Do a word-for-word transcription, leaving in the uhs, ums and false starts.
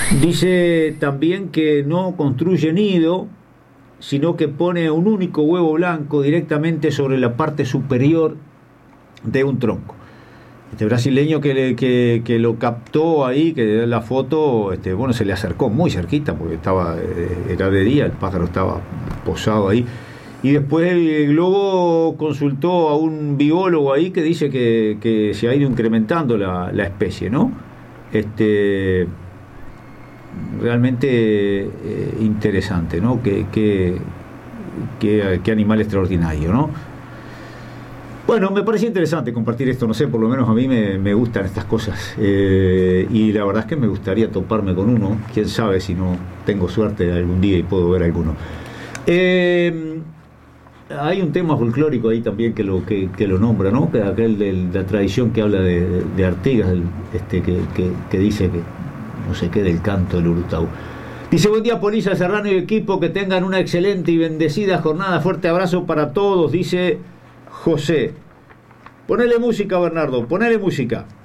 Dice también que no construye nido, sino que pone un único huevo blanco directamente sobre la parte superior de un tronco. Este brasileño que, le, que, que lo captó ahí, que dio la foto, este, bueno, se le acercó muy cerquita porque estaba, era de día, el pájaro estaba posado ahí. Y después el globo consultó a un biólogo ahí que dice que, que se ha ido incrementando la, la especie, ¿no? Este, realmente eh, interesante, ¿no? Qué, qué, qué, qué animal extraordinario, ¿no? Bueno, me parece interesante compartir esto, no sé, por lo menos a mí me, me gustan estas cosas. Eh, y la verdad es que me gustaría toparme con uno, quién sabe si no tengo suerte algún día y puedo ver alguno. Eh, Hay un tema folclórico ahí también que lo que, que lo nombra, ¿no? Que aquel de la tradición que habla de, de, de Artigas, el, este que, que, que dice que no sé qué del canto del Urutau. Dice: buen día, Polilla, Serrano y equipo, que tengan una excelente y bendecida jornada. Fuerte abrazo para todos, dice José. Ponele música, Bernardo, ponele música.